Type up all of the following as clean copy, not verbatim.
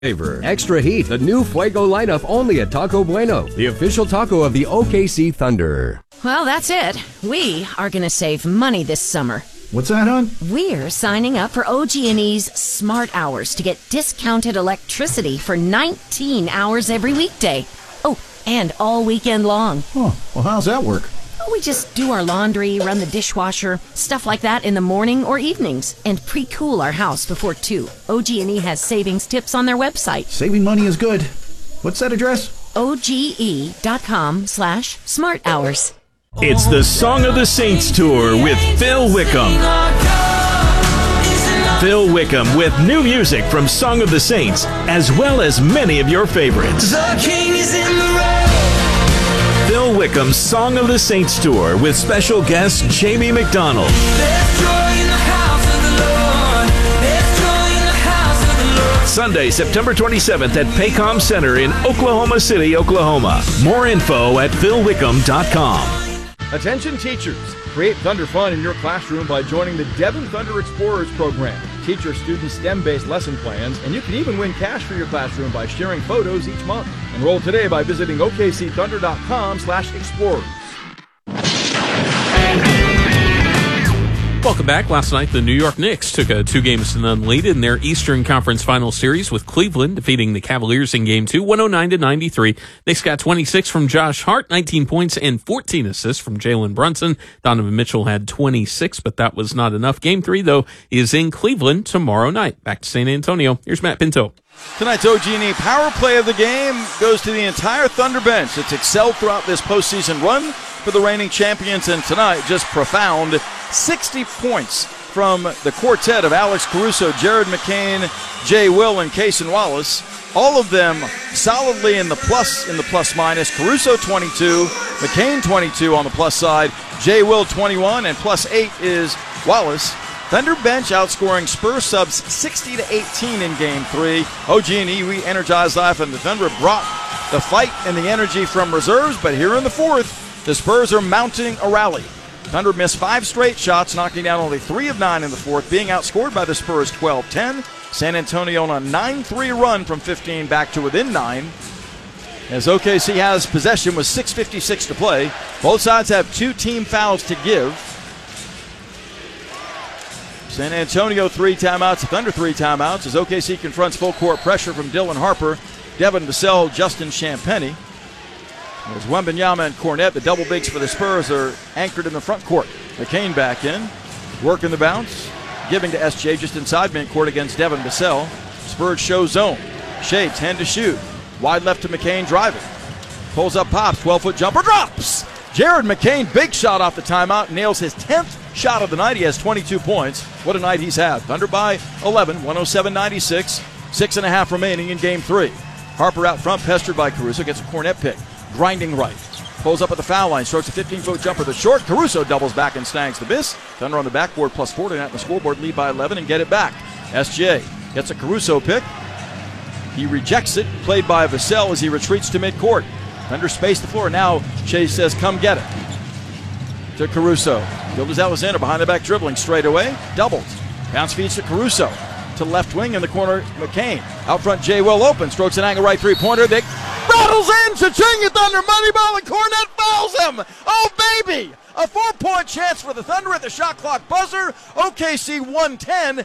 Flavor, extra heat, the new Fuego lineup only at Taco Bueno, the official taco of the OKC Thunder. Well, that's it. We are going to save money this summer. What's that, hon? We're signing up for OG&E's Smart Hours to get discounted electricity for 19 hours every weekday. Oh, and all weekend long. Oh, well, how's that work? We just do our laundry, run the dishwasher, stuff like that in the morning or evenings, and pre-cool our house before 2. OG&E has savings tips on their website. Saving money is good. What's that address? OGE.com/smart hours. It's the Song of the Saints Tour with Phil Wickham. Phil Wickham with new music from Song of the Saints, as well as many of your favorites. The King is in the road. Phil Wickham's Song of the Saints Tour with special guest Jamie McDonald. There's joy in the house of the Lord. There's joy in the house of the Lord. Sunday, September 27th at Paycom Center in Oklahoma City, Oklahoma. More info at philwickham.com. Attention teachers, create Thunder fun in your classroom by joining the Devon Thunder Explorers program. Teach your students STEM-based lesson plans, and you can even win cash for your classroom by sharing photos each month. Enroll today by visiting okcthunder.com/explorers. Welcome back. Last night, the New York Knicks took a 2-0 lead in their Eastern Conference Final Series with Cleveland defeating the Cavaliers in Game 2, 109-93. Knicks got 26 from Josh Hart, 19 points and 14 assists from Jalen Brunson. Donovan Mitchell had 26, but that was not enough. Game 3, though, is in Cleveland tomorrow night. Back to San Antonio. Here's Matt Pinto. Tonight's OG&E power play of the game goes to the entire Thunder bench. It's excelled throughout this postseason run for the reigning champions, and tonight just profound 60 points from the quartet of Alex Caruso, Jared McCain, Jay Will, and Cason Wallace. All of them solidly in the plus minus. Caruso 22, McCain 22 on the plus side, Jay Will 21, and plus 8 is Wallace. Thunder bench outscoring Spurs subs 60-18 in Game 3. OG&E re-energized life, and the Thunder brought the fight and the energy from reserves, but here in the fourth, the Spurs are mounting a rally. Thunder missed 5 straight shots, knocking down only 3 of 9 in the fourth, being outscored by the Spurs 12-10. San Antonio on a 9-3 run from 15 back to within 9. As OKC has possession with 6:56 to play. Both sides have 2 team fouls to give. San Antonio 3 timeouts, Thunder 3 timeouts as OKC confronts full court pressure from Dylan Harper, Devin Vassell, Justin Champagnie. As Wembanyama and Cornette, the double bigs for the Spurs, are anchored in the front court. McCain back in, working the bounce, giving to SJ just inside midcourt against Devin Vassell. Spurs show zone. Shea 10 to shoot. Wide left to McCain driving. Pulls up, pops, 12-foot jumper, drops! Jared McCain, big shot off the timeout, nails his 10th shot of the night. He has 22 points. What a night he's had. Thunder by 11, 107-96. 6.5 remaining in Game 3. Harper out front, pestered by Caruso, gets a Cornette pick. Grinding right. Pulls up at the foul line, strokes a 15-foot jumper to short. Caruso doubles back and snags the miss. Thunder on the backboard, plus 4 tonight on the scoreboard, lead by 11 and get it back. SJ gets a Caruso pick. He rejects it, played by Vassell as he retreats to midcourt. Thunder space the floor. Now Chase says, come get it. To Caruso. Gilgeous-Alexander behind the back dribbling straight away. Doubles. Bounce feeds to Caruso. To left wing in the corner, McCain. Out front, Jay Will open. Strokes an angle right three-pointer. They rattles in. Cha-ching at Thunder. Money ball and Cornette fouls him. Oh, baby. A 4-point chance for the Thunder at the shot clock buzzer. OKC 110.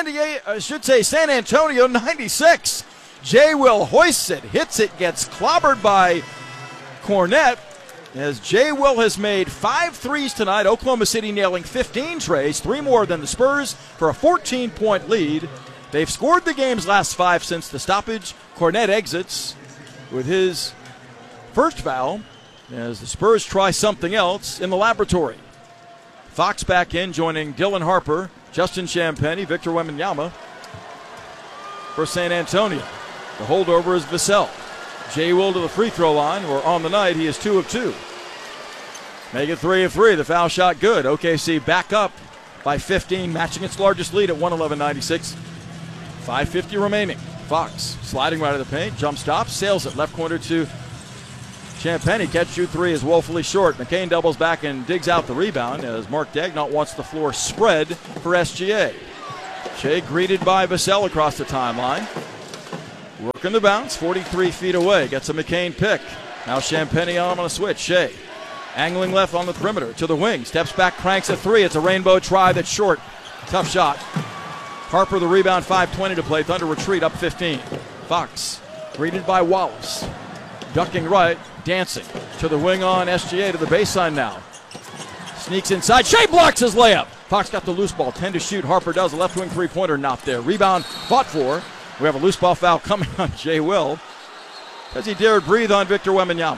San Antonio 96. Jay Will hoists it, hits it, gets clobbered by Cornette. As Jay Will has made 5 threes tonight. Oklahoma City nailing 15 trays, 3 more than the Spurs for a 14-point lead. They've scored the game's last 5 since the stoppage. Cornette exits with his first foul as the Spurs try something else in the laboratory. Fox back in, joining Dylan Harper, Justin Champagnie, Victor Wembanyama for San Antonio. The holdover is Vassell. Jay Will to the free throw line, or on the night, he is 2 of 2. Make it 3 of 3. The foul shot good. OKC back up by 15, matching its largest lead at 111-96. 5:50 remaining. Fox sliding right of the paint, jump stop, sails it left corner to Champagnie. Catch shoot 3 is woefully short. McCain doubles back and digs out the rebound as Mark Dagnall wants the floor spread for SGA. Shea greeted by Vassell across the timeline. Working the bounce, 43 feet away. Gets a McCain pick. Now Champagnie on a switch. Shea angling left on the perimeter to the wing. Steps back, cranks a three. It's a rainbow try that's short. Tough shot. Harper the rebound, 5:20 to play. Thunder retreat up 15. Fox greeted by Wallace. Ducking right, dancing to the wing on SGA to the baseline now. Sneaks inside. Shea blocks his layup. Fox got the loose ball. 10 to shoot. Harper does. A left wing three-pointer not there. Rebound fought for. We have a loose ball foul coming on Jay Will because he dared breathe on Victor Wembanyama.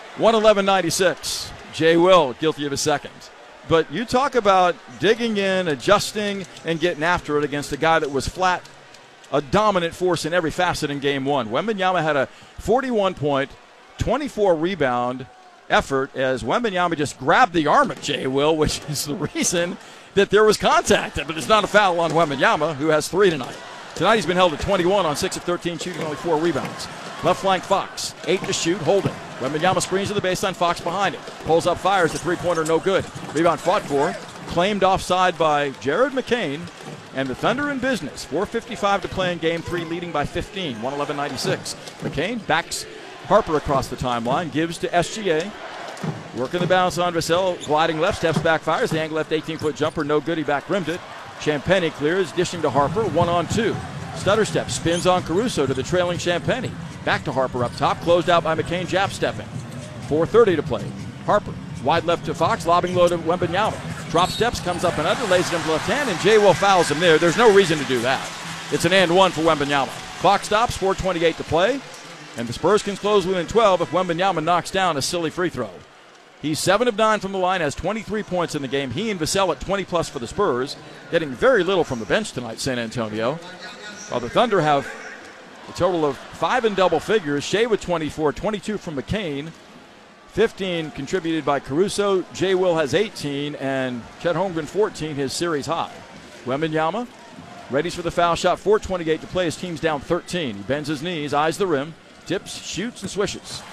111-96. Jay Will guilty of his second. But you talk about digging in, adjusting, and getting after it against a guy that was flat, a dominant force in every facet in game one. Wembanyama had a 41-point, 24-rebound effort as Wembanyama just grabbed the arm of Jay Will, which is the reason that there was contact. But it's not a foul on Wembanyama, who has 3 tonight. Tonight he's been held at 21 on 6 of 13, shooting only 4 rebounds. Left flank Fox, 8 to shoot, holding. Wembanyama screens to the baseline, Fox behind it. Pulls up, fires, the three-pointer no good. Rebound fought for, claimed offside by Jared McCain, and the Thunder in business. 4:55 to play in game 3, leading by 15, 111-96. McCain backs Harper across the timeline, gives to SGA. Working the bounce on Vassell, gliding left, steps back, fires. The angle left 18-foot jumper, no good, he back rimmed it. Champagnie clears, dishing to Harper, 1-on-2. Stutter step, spins on Caruso to the trailing Champagnie. Back to Harper up top, closed out by McCain, jab stepping. 4:30 to play. Harper, wide left to Fox, lobbing low to Wembanyama. Drop steps, comes up and under, lays it into left hand, and Jay Will fouls him there. There's no reason to do that. It's an and one for Wembanyama. Clock stops, 4:28 to play, and the Spurs can close within 12 if Wembanyama knocks down a silly free throw. He's 7 of 9 from the line, has 23 points in the game. He and Vassell at 20-plus for the Spurs, getting very little from the bench tonight, San Antonio. While the Thunder have a total of 5 in double figures. Shea with 24, 22 from McCain, 15 contributed by Caruso. Jay Will has 18, and Chet Holmgren 14, his series high. Wembanyama readies for the foul shot, 4:28 to play. His team's down 13. He bends his knees, eyes the rim, tips, shoots, and swishes.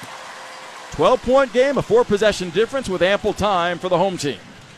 12-point game, a 4-possession difference with ample time for the home team.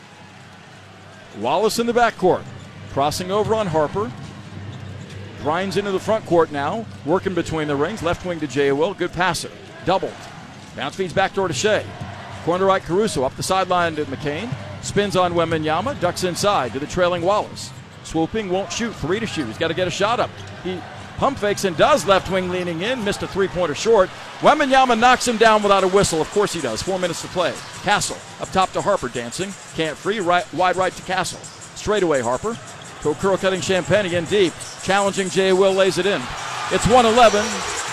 Wallace in the backcourt, crossing over on Harper. Grinds into the front court now, working between the rings. Left wing to Jay Will, good passer. Doubled. Bounce feeds backdoor to Shea. Corner right Caruso, up the sideline to McCain. Spins on Wembanyama, ducks inside to the trailing Wallace. Swooping, won't shoot, 3 to shoot. He's got to get a shot up. He pump fakes and does, left wing leaning in, missed a three-pointer short. Wembanyama knocks him down without a whistle. Of course he does. 4 minutes to play. Castle, up top to Harper, dancing. Can't free, wide right to Castle. Straight away Harper. Curl cutting Champagnie in deep. Challenging Jay Will, lays it in. It's 111.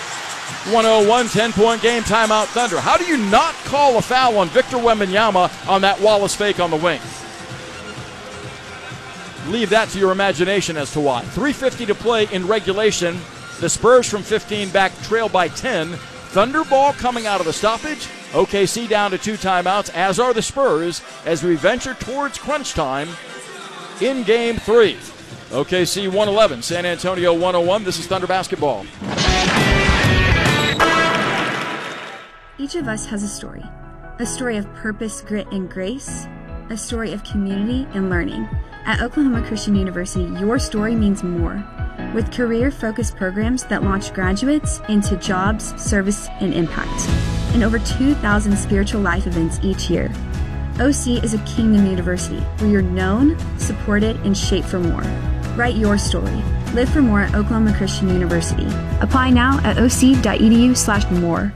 101, 10-point game, timeout Thunder. How do you not call a foul on Victor Wembanyama on that Wallace fake on the wing? Leave that to your imagination as to why. 3:50 to play in regulation. The Spurs from 15 back trail by 10. Thunder ball coming out of the stoppage. OKC down to 2 timeouts, as are the Spurs, as we venture towards crunch time in game 3. OKC 111, San Antonio 101. This is Thunder basketball. Each of us has a story of purpose, grit, and grace, a story of community and learning. At Oklahoma Christian University, your story means more. With career-focused programs that launch graduates into jobs, service, and impact, and over 2,000 spiritual life events each year. OC is a Kingdom University where you're known, supported, and shaped for more. Write your story. Live for more at Oklahoma Christian University. Apply now at oc.edu/more.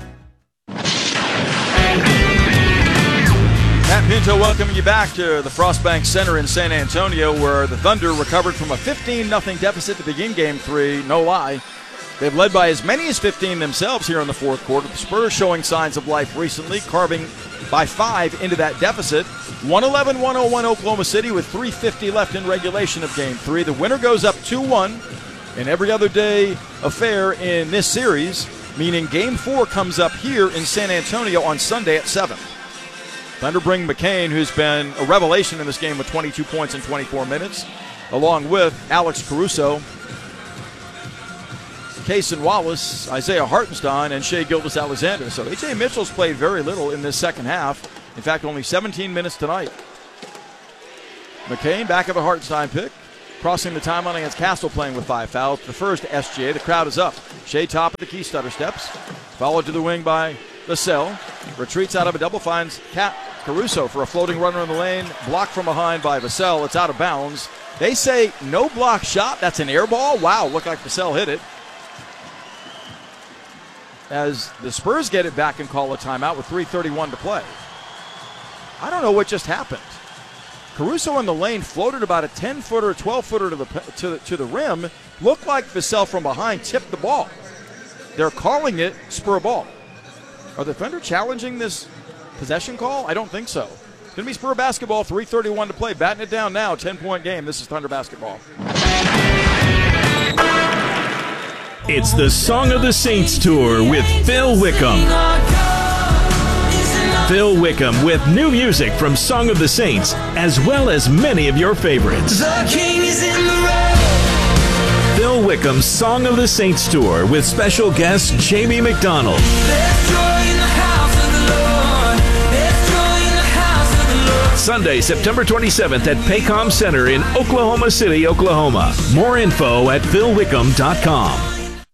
Matt Pinto welcoming you back to the Frostbank Center in San Antonio, where the Thunder recovered from a 15-0 deficit to begin Game 3. No lie. They've led by as many as 15 themselves here in the fourth quarter. The Spurs showing signs of life recently, carving by 5 into that deficit. 111-101 Oklahoma City with 3:50 left in regulation of Game 3. The winner goes up 2-1. An every other day affair in this series, meaning Game 4 comes up here in San Antonio on Sunday at 7. Thunder bring McCain, who's been a revelation in this game with 22 points in 24 minutes, along with Alex Caruso, Cason Wallace, Isaiah Hartenstein, and Shai Gilgeous-Alexander. So A.J. Mitchell's played very little in this second half. In fact, only 17 minutes tonight. McCain, back of a Hartenstein pick. crossing the timeline against Castle, playing with 5 fouls. Defers to SGA. The crowd is up. Shea top of the key stutter steps. Followed to the wing by Vassell. Retreats out of a double, finds Caruso for a floating runner in the lane. Blocked from behind by Vassell. It's out of bounds. They say no block shot. That's an air ball. Wow, looked like Vassell hit it. As the Spurs get it back and call a timeout with 3:31 to play. I don't know what just happened. Caruso in the lane floated about a 10-footer, 12-footer to the rim. Looked like Vassell from behind tipped the ball. They're calling it Spur ball. Are the Thunder challenging this possession call? I don't think so. It's going to be Spur basketball, 3:31 to play. Batting it down now, 10-point game. This is Thunder basketball. It's the Song of the Saints Tour with Phil Wickham. Phil Wickham with new music from Song of the Saints, as well as many of your favorites. The king is in the road. Phil Wickham's Song of the Saints Tour with special guest Jamie McDonald. There's joy in the house of the Lord. There's joy in the house of the Lord. Sunday, September 27th at Paycom Center in Oklahoma City, Oklahoma. More info at philwickham.com.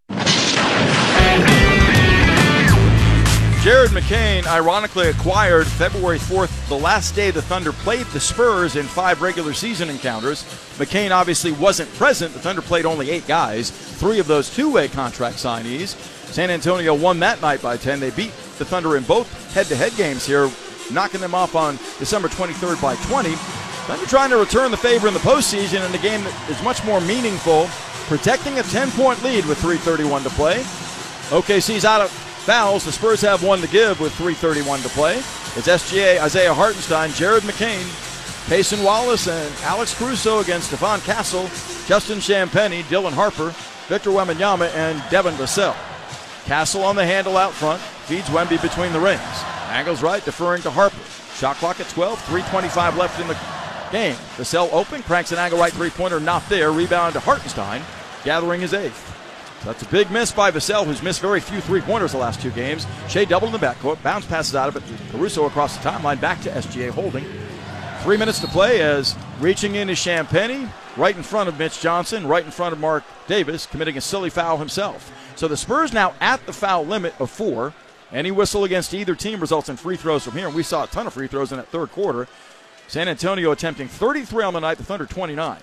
Jared McCain, ironically acquired February 4th, the last day the Thunder played the Spurs in 5 regular season encounters. McCain obviously wasn't present. The Thunder played only 8 guys, 3 of those two-way contract signees. San Antonio won that night by 10. They beat the Thunder in both head-to-head games here, knocking them off on December 23rd by 20. Thunder trying to return the favor in the postseason in a game that is much more meaningful, protecting a 10-point lead with 3:31 to play. OKC's out of fouls. The Spurs have one to give with 3:31 to play. It's SGA, Isaiah Hartenstein, Jared McCain, Payson Wallace, and Alex Caruso against Stephon Castle, Justin Champagnie, Dylan Harper, Victor Wembanyama, and Devin Vassell. Castle on the handle out front, feeds Wemby between the rings. Angles right, deferring to Harper. Shot clock at 12, 3:25 left in the game. Vassell open, cranks an angle right three-pointer, not there. Rebound to Hartenstein, gathering his 8th. So that's a big miss by Vassell, who's missed very few three-pointers the last 2 games. Shea doubled in the backcourt, bounce passes out of it. Caruso across the timeline, back to SGA holding. 3 minutes to play as reaching in is Champagnie, right in front of Mitch Johnson, right in front of Mark Davis, committing a silly foul himself. So the Spurs now at the foul limit of 4. Any whistle against either team results in free throws from here, and we saw a ton of free throws in that third quarter. San Antonio attempting 33 on the night, the Thunder 29.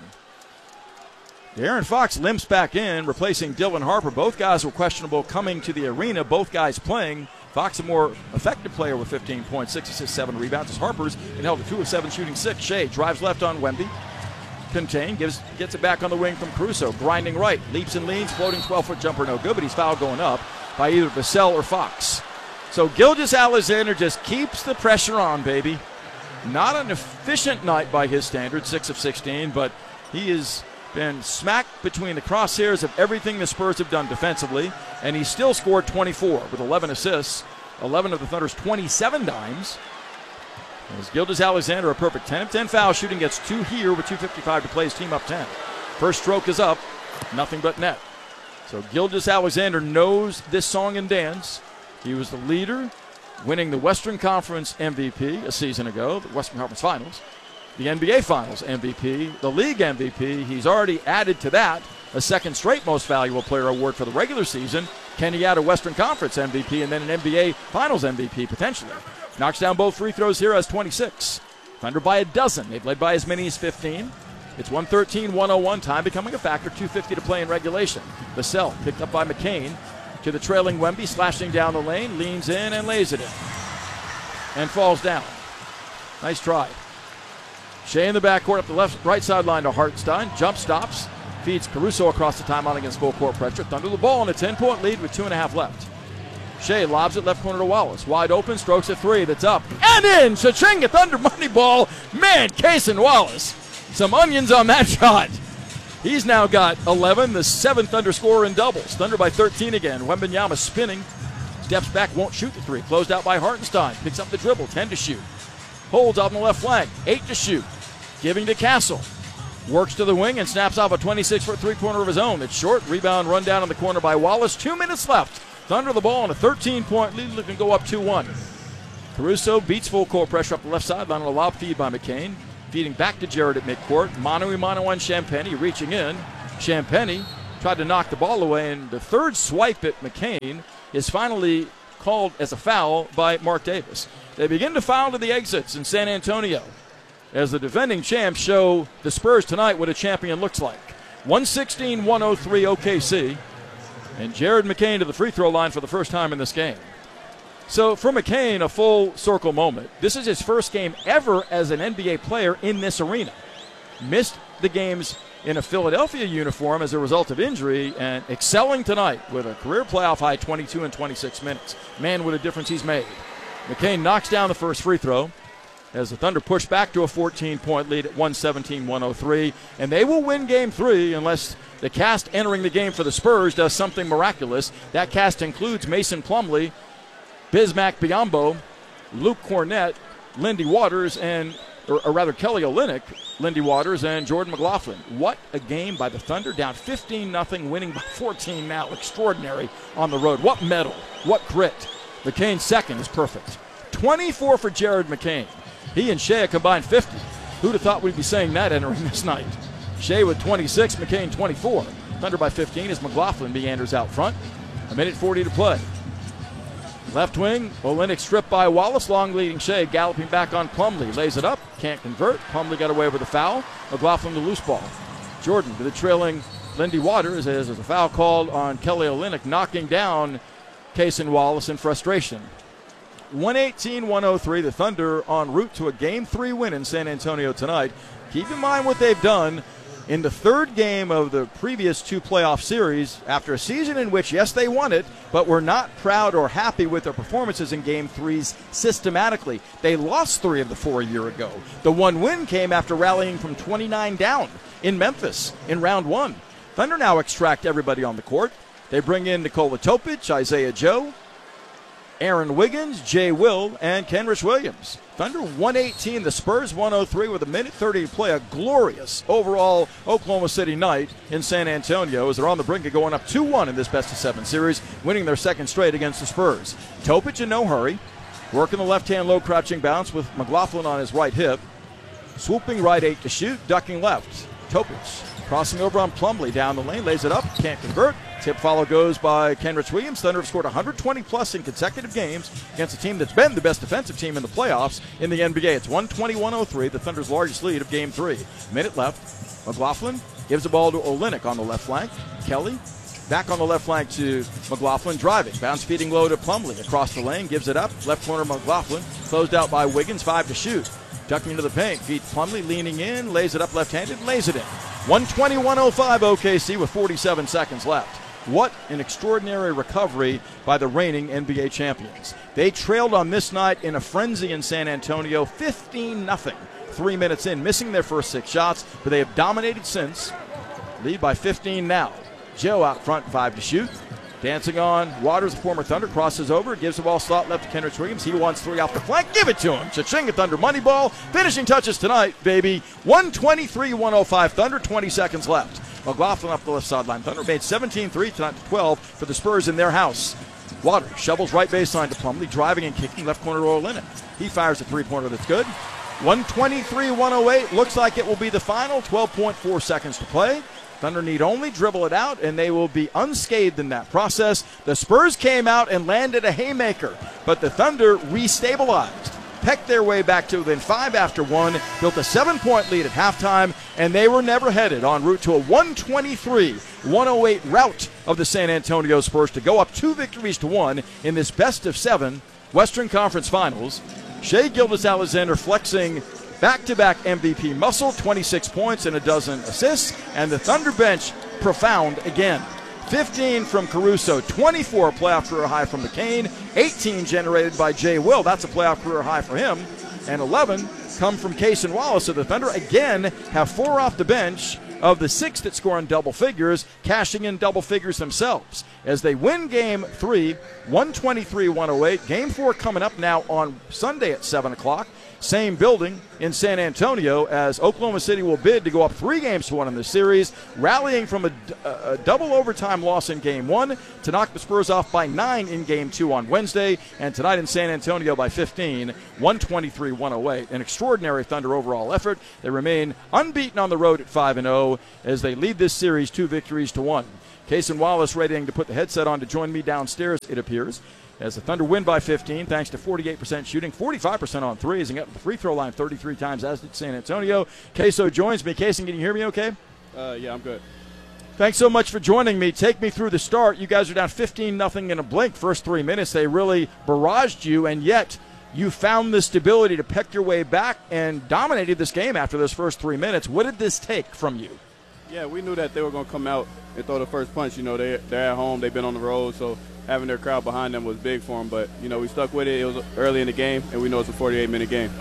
De'Aaron Fox limps back in, replacing Dylan Harper. Both guys were questionable coming to the arena, both guys playing. Fox a more effective player with 15 points, 6 assists, 7 rebounds. As Harper's been held to 2 of 7, shooting 6. Shea drives left on Wemby. Contained, gets it back on the wing from Caruso. Grinding right, leaps and leans, floating 12-foot jumper, no good, but he's fouled going up by either Vassell or Fox. So Gilgeous-Alexander just keeps the pressure on, baby. Not an efficient night by his standards, 6 of 16, but he has been smacked between the crosshairs of everything the Spurs have done defensively, and he still scored 24 with 11 assists, 11 of the Thunder's 27 dimes. As Gilgeous-Alexander, a perfect 10 of 10 foul shooting, gets 2 here with 2:55 to play, his team up 10. First stroke is up, nothing but net. So Gilgeous-Alexander knows this song and dance. He was the leader, winning the Western Conference MVP a season ago, the Western Conference Finals, the NBA Finals MVP, the league MVP. He's already added to that a second straight Most Valuable Player award for the regular season. Can he add a Western Conference MVP and then an NBA Finals MVP potentially? Knocks down both free throws here as 26. Thunder by a dozen. They've led by as many as 15. It's 113-101. Time becoming a factor. 2:50 to play in regulation. Vassell picked up by McCain to the trailing Wemby, slashing down the lane, leans in and lays it in. And falls down. Nice try. Shea in the backcourt up the right sideline to Hartenstein. Jump stops. Feeds Caruso across the timeline against full court pressure. Thunder the ball in a 10-point lead with 2.5 left. Shea lobs it left corner to Wallace. Wide open, strokes at 3. That's up. And in! Cha-ching! A Thunder money ball. Man, Cason Wallace. Some onions on that shot. He's now got 11, the 7th Thunder scorer in doubles. Thunder by 13 again. Wembanyama spinning. Steps back, won't shoot the 3. Closed out by Hartenstein. Picks up the dribble, 10 to shoot. Holds on the left flank, 8 to shoot. Giving to Castle. Works to the wing and snaps off a 26-foot three-pointer of his own. It's short. Rebound run down in the corner by Wallace. 2 minutes left. Thunder the ball on a 13-point lead, looking to go up 2-1. Caruso beats full court pressure up the left sideline on a lob feed by McCain. feeding back to Jared at midcourt. Mano-a-mano on Champagnie, reaching in. Champagnie tried to knock the ball away, and the third swipe at McCain is finally called as a foul by Mark Davis. They begin to foul to the exits in San Antonio as the defending champs show the Spurs tonight what a champion looks like. 116-103 OKC, and Jared McCain to the free throw line for the first time in this game. So for McCain, a full circle moment. This is his first game ever as an NBA player in this arena. Missed the games in a Philadelphia uniform as a result of injury, and excelling tonight with a career playoff high 22 and 26 minutes. Man, what a difference he's made. McCain knocks down the first free throw as the Thunder push back to a 14-point lead at 117-103, and they will win Game 3 unless the cast entering the game for the Spurs does something miraculous. That cast includes Mason Plumlee, Bismack Biyombo, Luke Cornett, Lindy Waters, or rather Kelly Olynyk, Lindy Waters, and Jordan McLaughlin. What a game by the Thunder, down 15-0, winning by 14 now. Extraordinary on the road. What mettle, what grit. McCain's second is perfect. 24 for Jared McCain. He and Shea combined 50. Who'd have thought we'd be saying that entering this night? Shea with 26, McCain 24. Thunder by 15 as McLaughlin meanders out front. 1:40 to play. Left wing, Olynyk stripped by Wallace, long leading Shea, galloping back on Plumlee. Lays it up, can't convert. Plumlee got away with a foul. McLaughlin the loose ball. Jordan to the trailing Lindy Waters as there's a foul called on Kelly Olynyk, knocking down Cason Wallace in frustration. 118-103, the Thunder en route to a Game 3 win in San Antonio tonight. Keep in mind what they've done in the third game of the previous two playoff series after a season in which, yes, they won it, but were not proud or happy with their performances in Game 3s systematically. They lost 3 of the 4 a year ago. The one win came after rallying from 29 down in Memphis in round 1. Thunder now extract everybody on the court. They bring in Nikola Topic, Isaiah Joe, Aaron Wiggins, Jay Will, and Kenrich Williams. Thunder 118, the Spurs 103 with 1:30 to play. A glorious overall Oklahoma City night in San Antonio as they're on the brink of going up 2-1 in this best-of-7 series, winning their second straight against the Spurs. Topic in no hurry, working the left-hand low-crouching bounce with McLaughlin on his right hip. Swooping right 8 to shoot, ducking left. Topic crossing over on Plumlee down the lane, lays it up, can't convert. Tip follow goes by Kenrich Williams. Thunder have scored 120-plus in consecutive games against a team that's been the best defensive team in the playoffs in the NBA. It's 120-103, the Thunder's largest lead of Game 3. Minute left. McLaughlin gives the ball to Olynyk on the left flank. Kelly back on the left flank to McLaughlin, driving. Bounce feeding low to Plumlee. Across the lane, gives it up. Left corner McLaughlin. Closed out by Wiggins, 5 to shoot. Ducking into the paint. Feeds Plumlee, leaning in, lays it up left-handed, lays it in. 120-105 OKC with 47 seconds left. What an extraordinary recovery by the reigning NBA champions. They trailed on this night in a frenzy in San Antonio, 15-0, 3 minutes in, missing their first 6 shots, but they have dominated since. Lead by 15 now. Joe out front, 5 to shoot. Dancing on, Waters, the former Thunder, crosses over, gives the ball slot left to Kenrich Williams. He wants 3 off the flank. Give it to him. Cha-ching, a Thunder money ball. Finishing touches tonight, baby. 123-105, Thunder, 20 seconds left. McLaughlin up the left sideline. Thunder made 17 threes tonight to 12 for the Spurs in their house. Waters shovels right baseline to Plumlee, driving and kicking left corner to Olynyk. He fires a three-pointer that's good. 123-108. Looks like it will be the final. 12.4 seconds to play. Thunder need only dribble it out, and they will be unscathed in that process. The Spurs came out and landed a haymaker, but the Thunder restabilized, pecked their way back to within 5 after 1, built a 7-point lead at halftime, and they were never headed en route to a 123-108 rout of the San Antonio Spurs to go up 2-1 in this best-of-7 Western Conference Finals. Shai Gilgeous-Alexander flexing back-to-back MVP muscle, 26 points and a dozen assists, and the Thunder bench profound again. 15 from Caruso, 24 playoff career high from McCain, 18 generated by Jay Will, that's a playoff career high for him, and 11 come from Cason Wallace. So the Thunder again have 4 off the bench of the 6 that score in double figures, cashing in double figures themselves. as they win Game 3, 123-108. Game 4 coming up now on Sunday at 7 o'clock. Same building in San Antonio, as Oklahoma City will bid to go up 3-1 in the series, rallying from a double overtime loss in Game 1 to knock the Spurs off by 9 in Game 2 on Wednesday, and tonight in San Antonio by 15, 123-108. An extraordinary Thunder overall effort. They remain unbeaten on the road at 5-0 as they lead this series 2-1. Cason Wallace readying to put the headset on to join me downstairs, it appears, as the Thunder win by 15 thanks to 48% shooting, 45% on threes, and got the free throw line 33 times, as did San Antonio. Caso joins me. Cason, can you hear me okay? Yeah, I'm good. Thanks so much for joining me. Take me through the start. You guys are down 15-0 in a blink. First 3 minutes, they really barraged you, and yet you found the stability to pick your way back and dominated this game after those first 3 minutes. What did this take from you? Yeah, we knew that they were going to come out and throw the first punch. You know, they're at home. They've been on the road, so having their crowd behind them was big for them. But, you know, we stuck with it. It was early in the game, and we know it's a 48-minute game.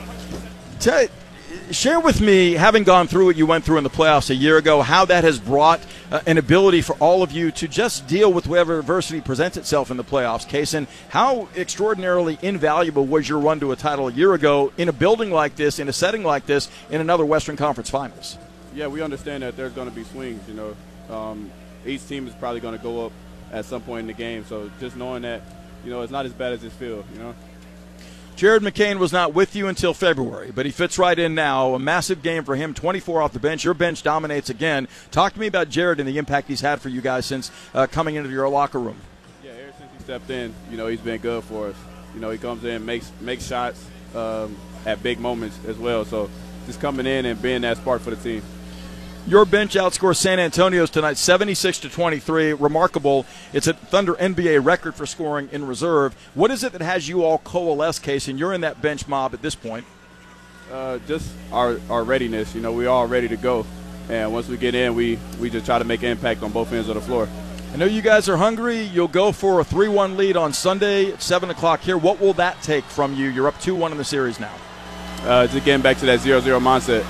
Share with me, having gone through what you went through in the playoffs a year ago, how that has brought an ability for all of you to just deal with whatever adversity presents itself in the playoffs. Cason, how extraordinarily invaluable was your run to a title a year ago in a building like this, in a setting like this, in another Western Conference Finals? Yeah, we understand that there's going to be swings, you know. Each team is probably going to go up at some point in the game. So just knowing that, you know, it's not as bad as it feels, you know. Jared McCain was not with you until February, but he fits right in now. A massive game for him, 24 off the bench. Your bench dominates again. Talk to me about Jared and the impact he's had for you guys since coming into your locker room. Yeah, ever since he stepped in, you know, he's been good for us. You know, he comes in, makes shots at big moments as well. So just coming in and being that spark for the team. Your bench outscores San Antonio's tonight 76-23. Remarkable. It's a Thunder NBA record for scoring in reserve. What is it that has you all coalesce, Cason? You're in that bench mob at this point. Just our readiness. You know, we're all ready to go. And once we get in, we just try to make an impact on both ends of the floor. I know you guys are hungry. You'll go for a 3-1 lead on Sunday at 7 o'clock here. What will that take from you? You're up 2-1 in the series now. Just getting back to that 0-0 mindset.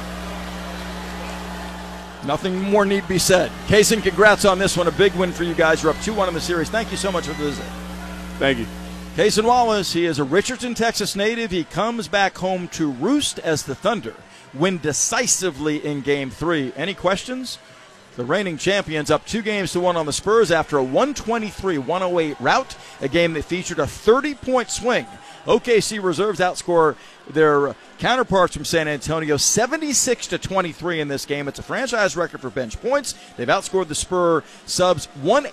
Nothing more need be said. Cason, congrats on this one. A big win for you guys. You're up 2-1 in the series. Thank you so much for the visit. Thank you. Cason Wallace, he is a Richardson, Texas native. He comes back home to roost as the Thunder win decisively in Game 3. Any questions? The reigning champions up 2-1 on the Spurs after a 123-108 rout, a game that featured a 30-point swing. OKC reserves outscore their counterparts from San Antonio 76-23 in this game. It's a franchise record for bench points. They've outscored the Spur subs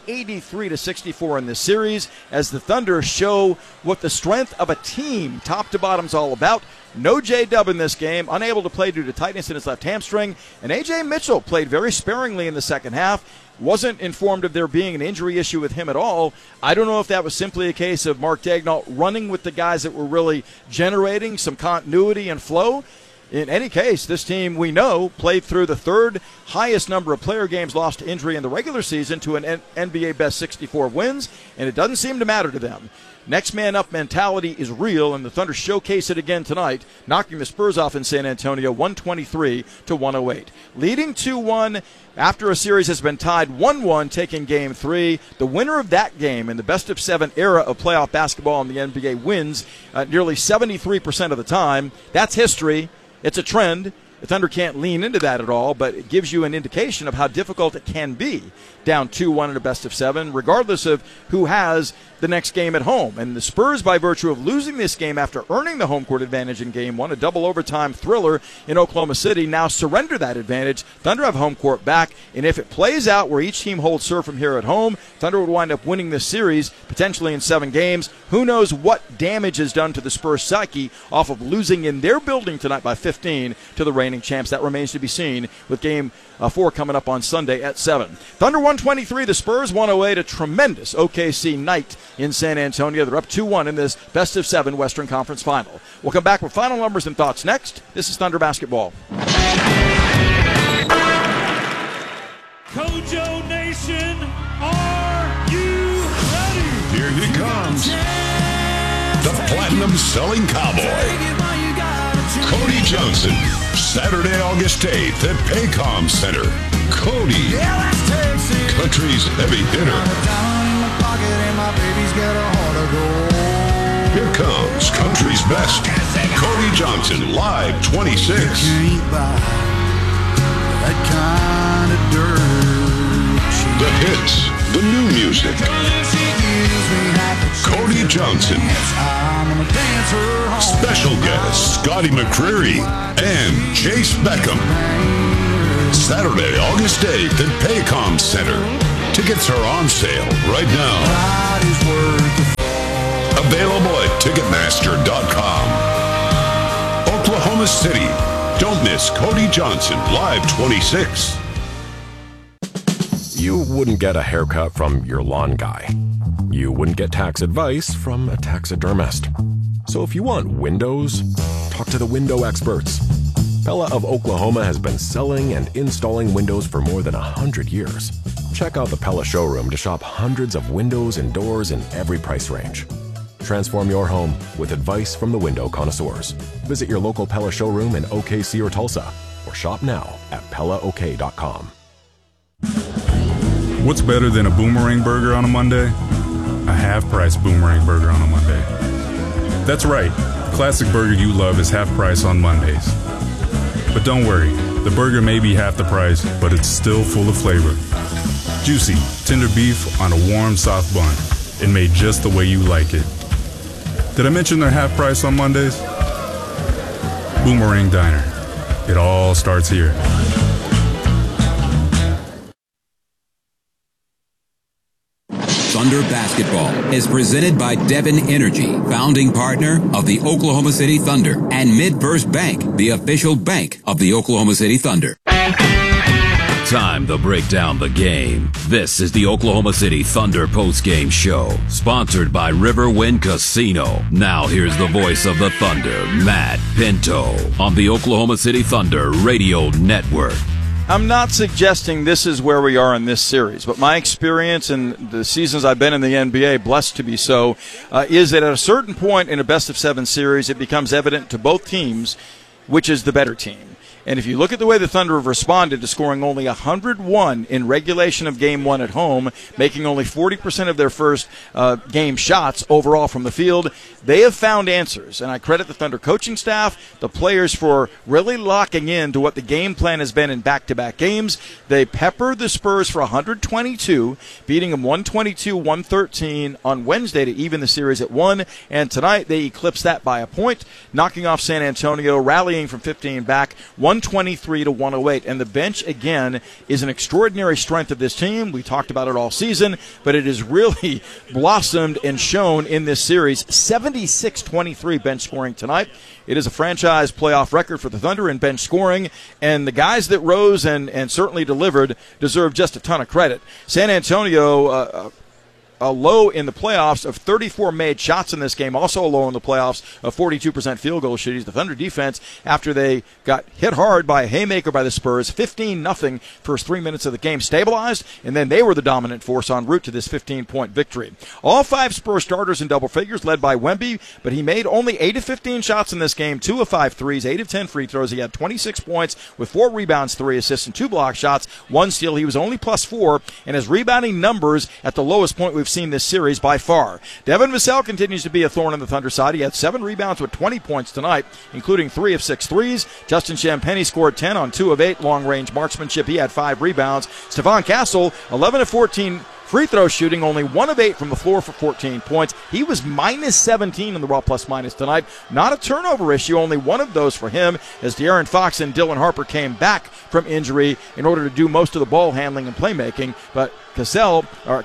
183-64 in this series as the Thunder show what the strength of a team top to bottom is all about. No J-Dub in this game, unable to play due to tightness in his left hamstring. And A.J. Mitchell played very sparingly in the second half. Wasn't informed of there being an injury issue with him at all. I don't know if that was simply a case of Mark Daigneault running with the guys that were really generating some continuity and flow. In any case, this team, we know, played through the third highest number of player games lost to injury in the regular season to an NBA best 64 wins, and it doesn't seem to matter to them. Next man up mentality is real, and the Thunder showcase it again tonight, knocking the Spurs off in San Antonio 123-108. Leading 2-1 after a series has been tied 1-1, taking Game 3. The winner of that game in the best-of-7 era of playoff basketball in the NBA wins nearly 73% of the time. That's history. It's a trend. The Thunder can't lean into that at all, but it gives you an indication of how difficult it can be down 2-1 in a best-of-7, regardless of who has the next game at home. And the Spurs, by virtue of losing this game after earning the home court advantage in Game 1, a double overtime thriller in Oklahoma City, now surrender that advantage. Thunder have home court back, and if it plays out where each team holds serve from here at home, Thunder would wind up winning this series, potentially in 7 games. Who knows what damage is done to the Spurs psyche off of losing in their building tonight by 15 to the reigning champs. That remains to be seen with Game 4 coming up on Sunday at 7. Thunder 123, the Spurs 108. A tremendous OKC night in San Antonio. They're up 2-1 in this best-of-7 Western Conference Final. We'll come back with final numbers and thoughts next. This is Thunder Basketball. Kojo Nation, are you ready? Here he comes. The platinum-selling cowboy, Cody Johnson. Saturday, August 8th at Paycom Center. Cody, country's heavy hitter. pocket and my baby's got a heart of gold. Here comes country's best. Cody Johnson, Live 26. Can't buy that kind of dirt. The hits, the new music. Cody Johnson. Special guests Scotty McCreery and Chase Beckham. Saturday, August 8th at Paycom Center. Tickets are on sale right now. Available at Ticketmaster.com. Oklahoma City. Don't miss Cody Johnson, Live 26. You wouldn't get a haircut from your lawn guy. You wouldn't get tax advice from a taxidermist. So if you want windows, talk to the window experts. Pella of Oklahoma has been selling and installing windows for more than 100 years. Check out the Pella showroom to shop hundreds of windows and doors in every price range. Transform your home with advice from the window connoisseurs. Visit your local Pella showroom in OKC or Tulsa, or shop now at PellaOK.com. What's better than a Boomerang Burger on a Monday? A half-price Boomerang Burger on a Monday. That's right, the classic burger you love is half price on Mondays. But don't worry, the burger may be half the price, but it's still full of flavor. Juicy, tender beef on a warm, soft bun, and made just the way you like it. Did I mention they're half price on Mondays? Boomerang Diner. It all starts here. Thunder Basketball is presented by Devon Energy, founding partner of the Oklahoma City Thunder, and MidFirst Bank, the official bank of the Oklahoma City Thunder. Time to break down the game. This is the Oklahoma City Thunder postgame show, sponsored by Riverwind Casino. Now here's the voice of the Thunder, Matt Pinto, on the Oklahoma City Thunder Radio Network. I'm not suggesting this is where we are in this series, but my experience in the seasons I've been in the NBA, blessed to be so, is that at a certain point in a best-of-7 series, it becomes evident to both teams which is the better team. And if you look at the way the Thunder have responded to scoring only 101 in regulation of Game 1 at home, making only 40% of their first game shots overall from the field, they have found answers. And I credit the Thunder coaching staff, the players, for really locking in to what the game plan has been in back-to-back games. They peppered the Spurs for 122, beating them 122-113 on Wednesday to even the series at 1. And tonight they eclipsed that by a point, knocking off San Antonio, rallying from 15 back, 123-108. And the bench, again, is an extraordinary strength of this team. We talked about it all season, but it has really blossomed and shown in this series. 76-23 bench scoring tonight. It is a franchise playoff record for the Thunder in bench scoring, and the guys that rose and certainly delivered deserve just a ton of credit. San Antonio, a low in the playoffs of 34 made shots in this game, also a low in the playoffs of 42% field goal shootings. The Thunder defense, after they got hit hard by a haymaker by the Spurs, 15-0 first 3 minutes of the game, stabilized, and then they were the dominant force en route to this 15-point victory. All 5 Spurs starters in double figures, led by Wemby, but he made only 8 of 15 shots in this game, 2 of 5 threes, 8 of 10 free throws. He had 26 points with 4 rebounds, 3 assists, and 2 block shots, 1 steal. He was only +4, and his rebounding numbers at the lowest point we've seen this series by far. Devin Vassell continues to be a thorn in the Thunder side. He had 7 rebounds with 20 points tonight, including 3 of 6 threes. Justin Champagnie scored 10 on 2 of 8 long-range marksmanship. He had 5 rebounds. Stephon Castle, 11 of 14 free throw shooting, only 1 of 8 from the floor for 14 points. He was -17 in the raw plus-minus tonight. Not a turnover issue, only 1 of those for him, as De'Aaron Fox and Dylan Harper came back from injury in order to do most of the ball handling and playmaking. But Castle,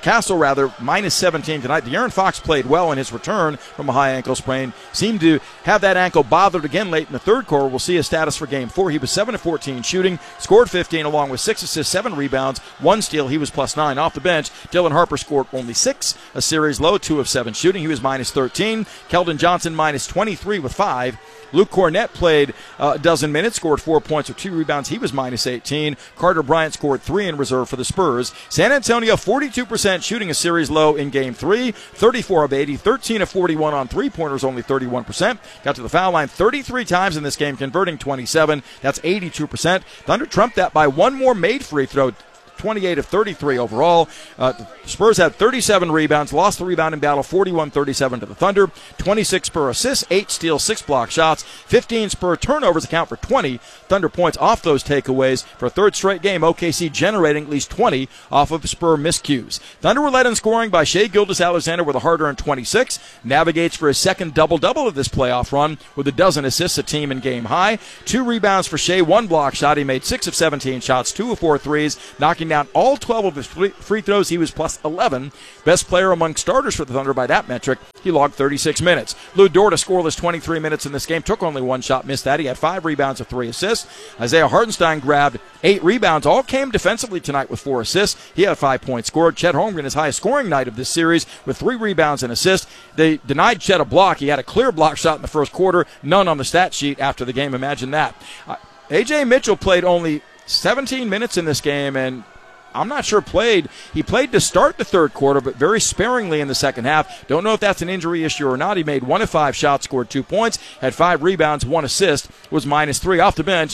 -17 tonight. De'Aaron Fox played well in his return from a high ankle sprain. Seemed to have that ankle bothered again late in the third quarter. We'll see his status for Game 4. He was 7 of 14 shooting, scored 15 along with 6 assists, 7 rebounds, 1 steal. He was +9 off the bench. Dylan Harper scored only 6, a series low, 2 of 7 shooting. He was -13. Keldon Johnson -23 with 5. Luke Cornett played a dozen minutes, scored 4 points with 2 rebounds. He was -18. Carter Bryant scored 3 in reserve for the Spurs. San Antonio, 42% shooting, a series low in Game 3. 34 of 80, 13 of 41 on three-pointers, only 31%. Got to the foul line 33 times in this game, converting 27. That's 82%. Thunder trumped that by 1 more made free throw. 28 of 33 overall. The Spurs had 37 rebounds, lost the rebounding battle 41-37 to the Thunder. 26 Spur assists, 8 steals, 6 block shots, 15 Spur turnovers account for 20 Thunder points off those takeaways. For a third straight game, OKC generating at least 20 off of Spur miscues. Thunder were led in scoring by Shai Gilgeous-Alexander with a hard-earned 26. Navigates for his second double-double of this playoff run with a dozen assists, a team and game high. 2 rebounds for Shai, 1 block shot. He made 6 of 17 shots, 2 of 4 threes, knocking down all 12 of his free throws. He was plus 11. Best player among starters for the Thunder by that metric. He logged 36 minutes. Lou Dort, a scoreless 23 minutes in this game, took only 1 shot, missed that. He had 5 rebounds and 3 assists. Isaiah Hartenstein grabbed 8 rebounds. All came defensively tonight with 4 assists. He had 5 points scored. Chet Holmgren, his highest scoring night of this series, with 3 rebounds and assists. They denied Chet a block. He had a clear block shot in the first quarter. None on the stat sheet after the game. Imagine that. A.J. Mitchell played only 17 minutes in this game, and I'm not sure he played to start the third quarter, but very sparingly in the second half. Don't know if that's an injury issue or not. He made 1 of 5 shots, scored 2 points, had 5 rebounds, 1 assist, was -3 off the bench.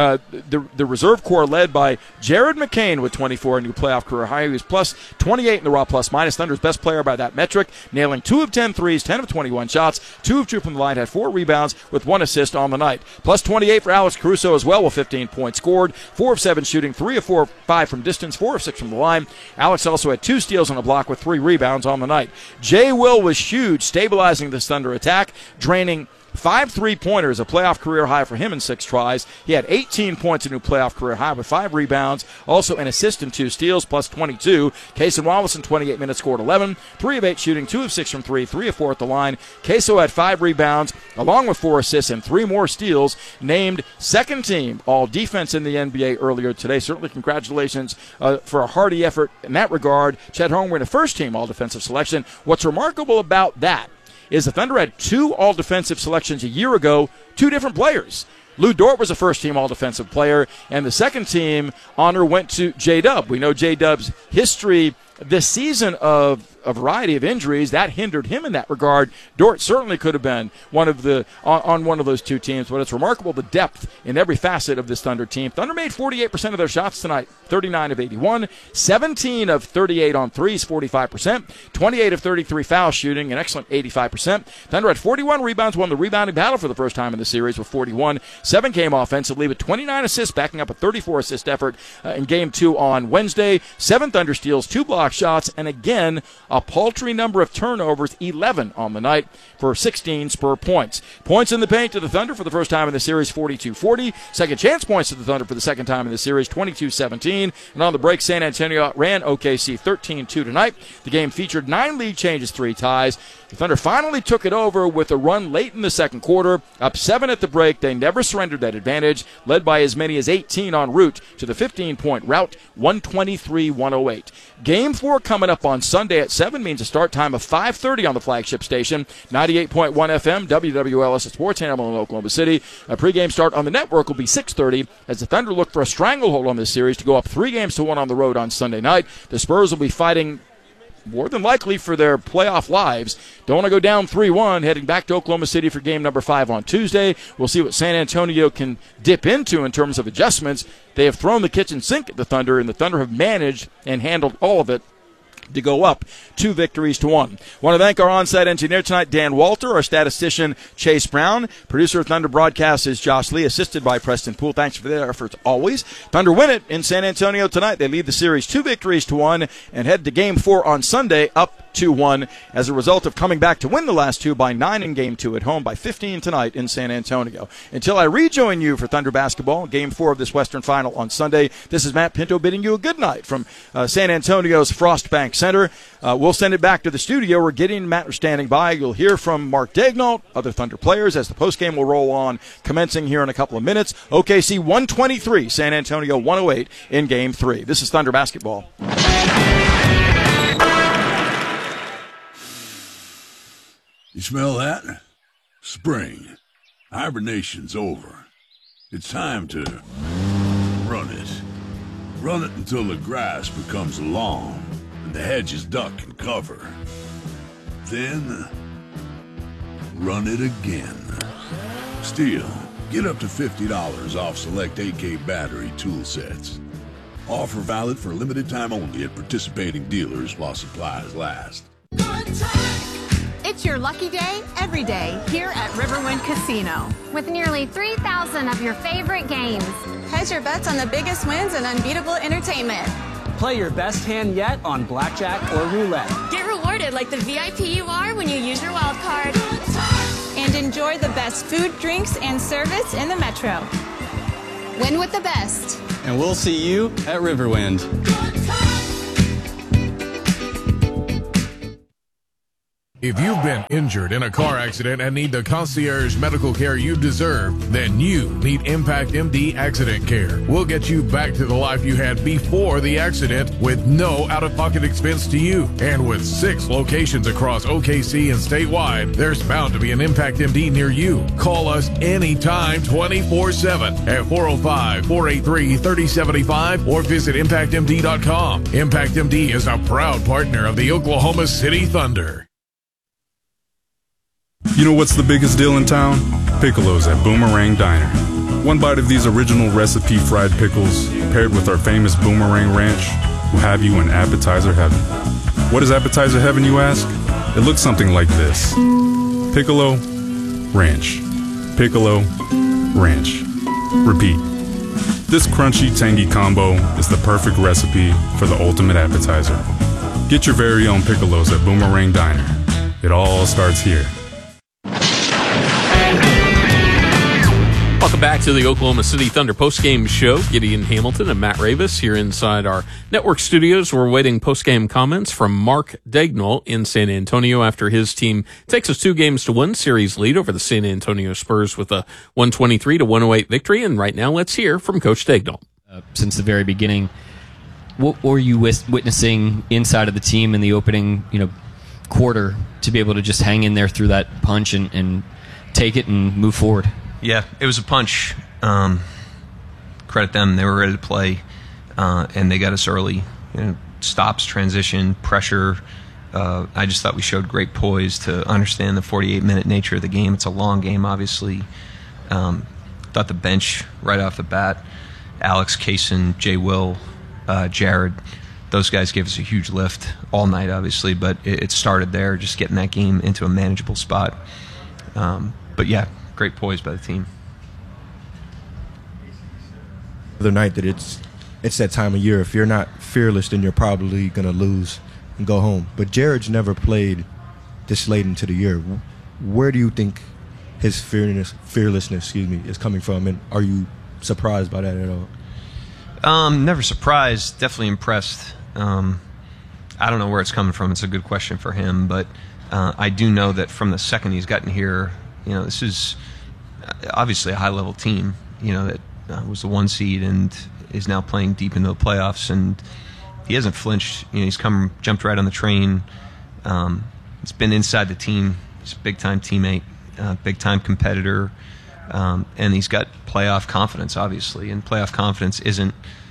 The reserve core led by Jared McCain with 24, a new playoff career high. He was plus 28 in the raw plus-minus. Thunder's best player by that metric, nailing 2 of 10 threes, 10 of 21 shots, 2 of 2 from the line, had 4 rebounds with 1 assist on the night. Plus 28 for Alex Caruso as well with 15 points scored, 4 of 7 shooting, 3 of 5 from distance, 4 of 6 from the line. Alex also had 2 steals on a block with 3 rebounds on the night. Jay Will was huge, stabilizing the Thunder attack, draining 5 3-pointers, a playoff career high for him in 6 tries. He had 18 points, a new playoff career high with 5 rebounds, also an assist and 2 steals, plus 22. Kayson Wallace in 28 minutes scored 11, 3 of 8 shooting, 2 of 6 from 3, 3 of 4 at the line. Kayso had 5 rebounds, along with 4 assists and 3 more steals, named second team all defense in the NBA earlier today. Certainly congratulations for a hearty effort in that regard. Chet Holmgren, a first team all defensive selection. What's remarkable about that is the Thunder had 2 all-defensive selections a year ago, 2 different players. Lou Dort was a first-team all-defensive player, and the second-team honor went to J-Dub. We know J-Dub's history this season of a variety of injuries that hindered him in that regard. Dort certainly could have been one of those 2 teams, but it's remarkable the depth in every facet of this Thunder team. Thunder made 48% of their shots tonight, 39 of 81, 17 of 38 on threes, 45%, 28 of 33 foul shooting, an excellent 85%. Thunder had 41 rebounds, won the rebounding battle for the first time in the series with 41. 7 came offensively with 29 assists, backing up a 34-assist effort in Game 2 on Wednesday. 7 Thunder steals, 2 block shots, and again, a paltry number of turnovers, 11 on the night for 16 Spur points. Points in the paint to the Thunder for the first time in the series, 42-40. Second chance points to the Thunder for the second time in the series, 22-17. And on the break, San Antonio ran OKC 13-2 tonight. The game featured 9 lead changes, 3 ties. The Thunder finally took it over with a run late in the second quarter. Up 7 at the break, they never surrendered that advantage, led by as many as 18 en route to the 15-point rout, 123-108. Game 4 coming up on Sunday at 7 means a start time of 5:30 on the flagship station, 98.1 FM, WWLS Sports Animal in Oklahoma City. A pregame start on the network will be 6:30 as the Thunder look for a stranglehold on this series to go up 3-1 on the road on Sunday night. The Spurs will be fighting more than likely for their playoff lives. Don't want to go down 3-1, heading back to Oklahoma City for game number 5 on Tuesday. We'll see what San Antonio can dip into in terms of adjustments. They have thrown the kitchen sink at the Thunder, and the Thunder have managed and handled all of it to go up 2-1. Want to thank our on-site engineer tonight, Dan Walter, our statistician, Chase Brown. Producer of Thunder Broadcast is Josh Lee, assisted by Preston Poole. Thanks for their efforts always. Thunder win it in San Antonio tonight. They lead the series 2-1 and head to Game 4 on Sunday up 2-1 as a result of coming back to win the last 2 by 9 in Game 2 at home, by 15 tonight in San Antonio. Until I rejoin you for Thunder basketball, Game 4 of this Western Final on Sunday, this is Matt Pinto bidding you a good night from San Antonio's Frost Bank Center. We'll send it back to the studio where Gideon and Matt are standing by. You'll hear from Mark Daignault, other Thunder players, as the postgame will roll on, commencing here in a couple of minutes. OKC 123, San Antonio 108 in Game 3. This is Thunder basketball. You smell that? Spring. Hibernation's over. It's time to run it. Run it until the grass becomes long and the hedges duck and cover. Then, run it again. Stihl, get up to $50 off select AK battery tool sets. Offer valid for a limited time only at participating dealers while supplies last. It's your lucky day every day here at Riverwind Casino. With nearly 3,000 of your favorite games. Hedge your bets on the biggest wins and unbeatable entertainment. Play your best hand yet on blackjack or roulette. Get rewarded like the VIP you are when you use your wild card. And enjoy the best food, drinks, and service in the Metro. Win with the best. And we'll see you at Riverwind. If you've been injured in a car accident and need the concierge medical care you deserve, then you need Impact MD Accident Care. We'll get you back to the life you had before the accident with no out-of-pocket expense to you. And with 6 locations across OKC and statewide, there's bound to be an Impact MD near you. Call us anytime 24/7 at 405-483-3075 or visit ImpactMD.com. Impact MD is a proud partner of the Oklahoma City Thunder. You know what's the biggest deal in town? Piccolos at Boomerang Diner. One bite of these original recipe fried pickles paired with our famous Boomerang Ranch will have you in appetizer heaven. What is appetizer heaven, you ask? It looks something like this. Piccolo, ranch. Piccolo, ranch. Repeat. This crunchy, tangy combo is the perfect recipe for the ultimate appetizer. Get your very own Piccolos at Boomerang Diner. It all starts here. Welcome back to the Oklahoma City Thunder postgame show. Gideon Hamilton and Matt Ravis here inside our network studios. We're awaiting postgame comments from Mark Dagnall in San Antonio after his team takes a 2-1 series lead over the San Antonio Spurs with a 123-108 victory. And right now, let's hear from Coach Dagnall. Since the very beginning, what were you witnessing inside of the team in the opening, quarter to be able to just hang in there through that punch and take it and move forward? Yeah, it was a punch. Credit them. They were ready to play, and they got us early. Stops, transition, pressure. I just thought we showed great poise to understand the 48-minute nature of the game. It's a long game, obviously. Thought the bench, right off the bat, Alex, Kaysen, Jay Will, Jared, those guys gave us a huge lift all night, obviously, but it started there, just getting that game into a manageable spot. But yeah, great poise by the team. The night that it's that time of year. If you're not fearless, then you're probably going to lose and go home. But Jared's never played this late into the year. Where do you think his fearlessness, is coming from? And are you surprised by that at all? Never surprised. Definitely impressed. I don't know where it's coming from. It's a good question for him, but I do know that from the second he's gotten here, this is obviously a high-level team, that was the 1 seed and is now playing deep into the playoffs, and he hasn't flinched. He's jumped right on the train. He's been inside the team. He's a big-time teammate, big-time competitor, and he's got playoff confidence, obviously, and playoff confidence isn't,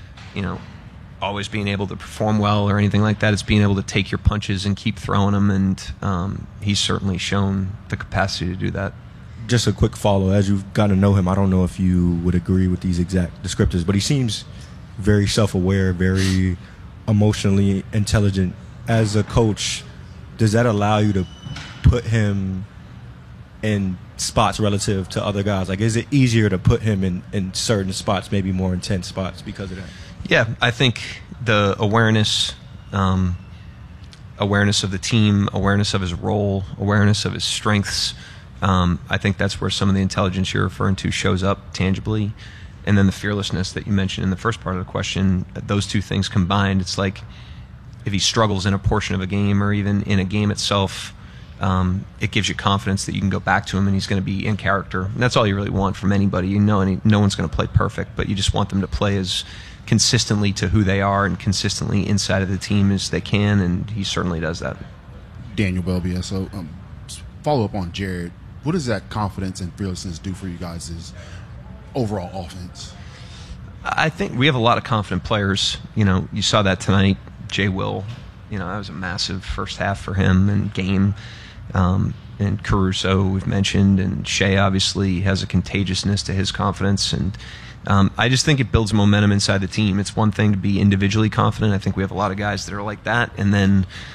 always being able to perform well or anything like that. It's being able to take your punches and keep throwing them, and he's certainly shown the capacity to do that. Just a quick follow. As you've gotten to know him, I don't know if you would agree with these exact descriptors, but he seems very self-aware, very emotionally intelligent. As a coach, does that allow you to put him in spots relative to other guys? Like, is it easier to put him in certain spots, maybe more intense spots because of that? Yeah, I think the awareness of the team, awareness of his role, awareness of his strengths, I think that's where some of the intelligence you're referring to shows up tangibly. And then the fearlessness that you mentioned in the first part of the question, those two things combined, it's like if he struggles in a portion of a game or even in a game itself, it gives you confidence that you can go back to him and he's going to be in character. And that's all you really want from anybody. No one's going to play perfect, but you just want them to play as consistently to who they are and consistently inside of the team as they can, and he certainly does that. Daniel Belbia, so follow up on Jared. What does that confidence and fearlessness do for you guys' overall offense? I think we have a lot of confident players. You saw that tonight. Jay Will, that was a massive first half for him and game. And Caruso we've mentioned, and Shea obviously has a contagiousness to his confidence, and I just think it builds momentum inside the team. It's one thing to be individually confident. I think we have a lot of guys that are like that, and then